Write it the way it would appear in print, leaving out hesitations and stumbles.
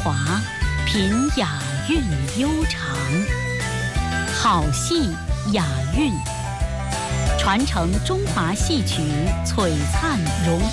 华，品雅韵悠长。好戏雅韵，传承中华戏曲璀璨荣